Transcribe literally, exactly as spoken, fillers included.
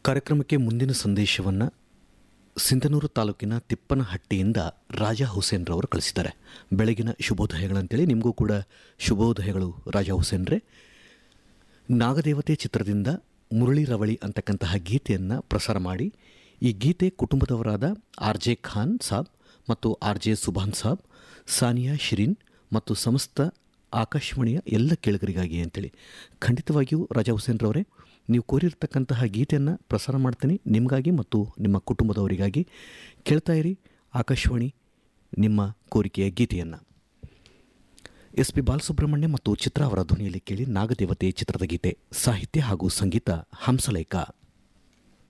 ಕಾರ್ಯಕ್ರಮಕ್ಕೆ ಮುಂದಿನ ಸಂದೇಶವನ್ನು ಸಿಂಧನೂರು ತಾಲೂಕಿನ ತಿಪ್ಪನಹಟ್ಟಿಯಿಂದ ರಾಜಾ ಹುಸೇನ್ ರವರು ಕಳಿಸಿದ್ದಾರೆ. ಬೆಳಗಿನ ಶುಭೋದಯಗಳಂತೇಳಿ ನಿಮಗೂ ಕೂಡ ಶುಭೋದಯಗಳು ರಾಜಾ ಹುಸೇನ್ರೆ. ನಾಗದೇವತೆ ಚಿತ್ರದಿಂದ ಮುರಳಿ ರವಳಿ ಅಂತಕ್ಕಂತಹ ಗೀತೆಯನ್ನು ಪ್ರಸಾರ ಮಾಡಿ, ಈ ಗೀತೆ ಕುಟುಂಬದವರಾದ ಆರ್ ಜೆ ಖಾನ್ ಸಾಬ್ ಮತ್ತು ಆರ್ ಜೆ ಸುಭಾನ್ ಸಾಬ್, ಸಾನಿಯಾ ಶಿರೀನ್ ಮತ್ತು ಸಮಸ್ತ ಆಕಾಶವಾಣಿಯ ಎಲ್ಲ ಕೇಳುಗರಿಗಾಗಿ ಅಂತೇಳಿ. ಖಂಡಿತವಾಗಿಯೂ ರಾಜಾ ಹುಸೇನ್ ರವರೇ, ನೀವು ಕೋರಿರ್ತಕ್ಕಂತಹ ಗೀತೆಯನ್ನು ಪ್ರಸಾರ ಮಾಡ್ತೀನಿ ನಿಮಗಾಗಿ ಮತ್ತು ನಿಮ್ಮ ಕುಟುಂಬದವರಿಗಾಗಿ. ಕೇಳ್ತಾ ಇರಿ ಆಕಾಶವಾಣಿ ನಿಮ್ಮ ಕೋರಿಕೆಯ ಗೀತೆಯನ್ನು. ಎಸ್ ಪಿ ಬಾಲಸುಬ್ರಹ್ಮಣ್ಯ ಮತ್ತು ಚಿತ್ರ ಅವರ ಧ್ವನಿಯಲ್ಲಿ ಕೇಳಿ ನಾಗದೇವತೆ ಚಿತ್ರದ ಗೀತೆ. ಸಾಹಿತ್ಯ ಹಾಗೂ ಸಂಗೀತ ಹಂಸಲೇಖ.